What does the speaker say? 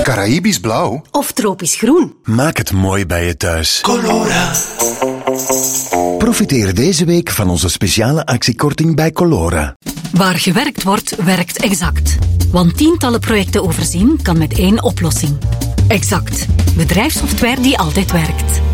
Caraïbisch blauw? Of tropisch groen? Maak het mooi bij je thuis. Colora. Profiteer deze week van onze speciale actiekorting bij Colora. Waar gewerkt wordt, werkt Exact. Want tientallen projecten overzien kan met één oplossing. Exact. Bedrijfssoftware die altijd werkt.